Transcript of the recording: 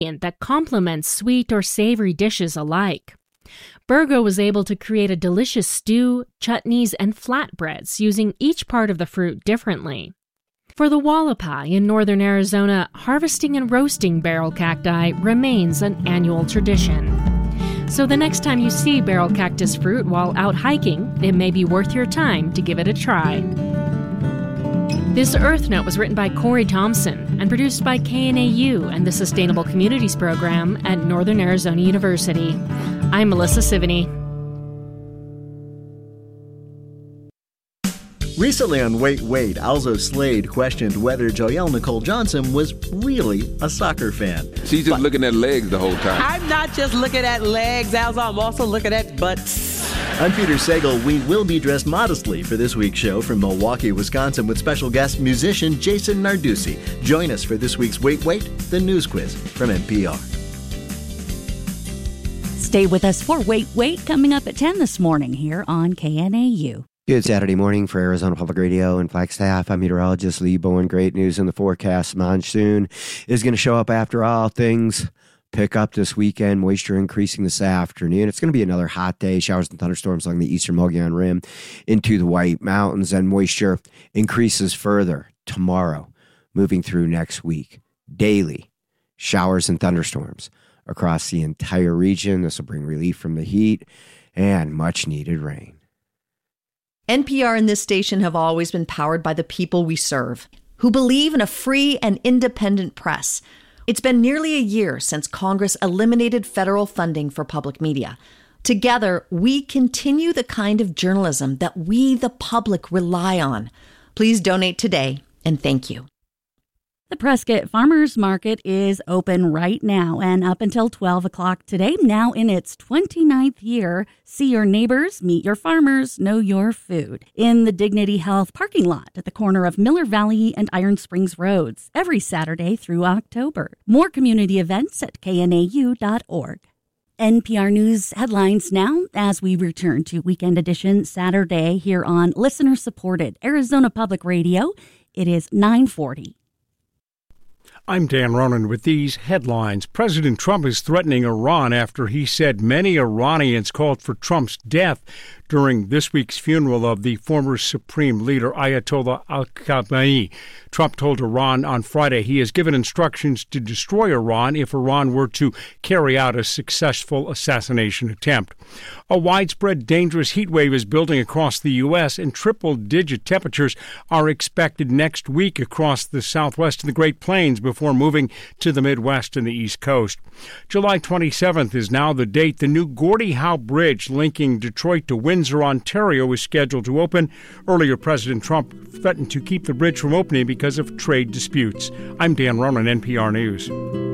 that complements sweet or savory dishes alike. Burgo was able to create a delicious stew, chutneys, and flatbreads using each part of the fruit differently. For the Hualapai in northern Arizona, harvesting and roasting barrel cacti remains an annual tradition. So the next time you see barrel cactus fruit while out hiking, it may be worth your time to give it a try. This Earth Note was written by Corey Thompson and produced by KNAU and the Sustainable Communities Program at Northern Arizona University. I'm Melissa Sivany. Recently on Wait, Alzo Slade questioned whether Joelle Nicole Johnson was really a soccer fan. She's just looking at legs the whole time. I'm not just looking at legs, Alzo. I'm also looking at butts. I'm Peter Sagal. We will be dressed modestly for this week's show from Milwaukee, Wisconsin, with special guest musician Jason Narducci. Join us for this week's Wait, the news quiz from NPR. Stay with us for Wait, coming up at 10 this morning here on KNAU. Good Saturday morning for Arizona Public Radio and Flagstaff. I'm meteorologist Lee Bowen. Great news in the forecast. Monsoon is going to show up after all. Things pick up this weekend. Moisture increasing this afternoon. It's going to be another hot day. Showers and thunderstorms along the eastern Mogollon Rim into the White Mountains. And moisture increases further tomorrow, moving through next week. Daily showers and thunderstorms across the entire region. This will bring relief from the heat and much needed rain. NPR and this station have always been powered by the people we serve, who believe in a free and independent press. It's been nearly a year since Congress eliminated federal funding for public media. Together, we continue the kind of journalism that we, the public, rely on. Please donate today, and thank you. The Prescott Farmers Market is open right now and up until 12 o'clock today, now in its 29th year. See your neighbors, meet your farmers, know your food. In the Dignity Health parking lot at the corner of Miller Valley and Iron Springs Roads, every Saturday through October. More community events at knau.org. NPR News headlines now as we return to Weekend Edition Saturday here on listener-supported Arizona Public Radio. It is 9:40. I'm Dan Ronan with these headlines. President Trump is threatening Iran after he said many Iranians called for Trump's death during this week's funeral of the former supreme leader Ayatollah Ali Khamenei. Trump told Iran on Friday he has given instructions to destroy Iran if Iran were to carry out a successful assassination attempt. A widespread dangerous heat wave is building across the U.S., and triple-digit temperatures are expected next week across the Southwest and the Great Plains before moving to the Midwest and the East Coast. July 27th is now the date the new Gordie Howe Bridge linking Detroit to Windsor, Ontario, is scheduled to open. Earlier, President Trump threatened to keep the bridge from opening because of trade disputes. I'm Dan Ronan, NPR News.